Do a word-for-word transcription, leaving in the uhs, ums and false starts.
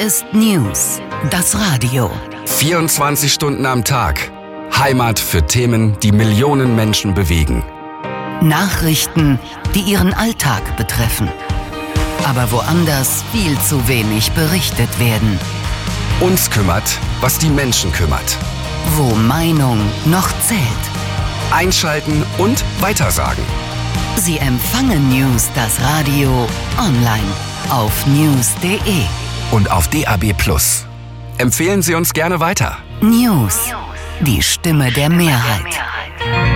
ist News, das Radio. vierundzwanzig Stunden am Tag. Heimat für Themen, die Millionen Menschen bewegen. Nachrichten, die ihren Alltag betreffen. Aber woanders viel zu wenig berichtet werden. Uns kümmert, was die Menschen kümmert. Wo Meinung noch zählt. Einschalten und weitersagen. Sie empfangen News, das Radio, online auf news punkt de und auf D A B plus. Empfehlen Sie uns gerne weiter. News, die Stimme der Mehrheit.